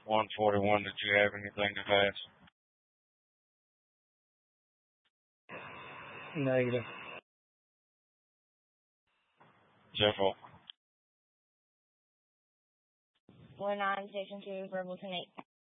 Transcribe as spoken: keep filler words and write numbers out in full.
one forty-one, did you have anything to pass? Negative. Jeff Hall. One nine, station two, verbal ten eight.